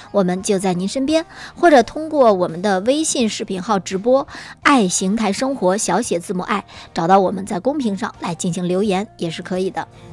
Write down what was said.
我们就在您身边，或者通过我们的微信视频号直播爱邢台生活小写字母爱，找到我们在公屏上来进行留言也是可以的。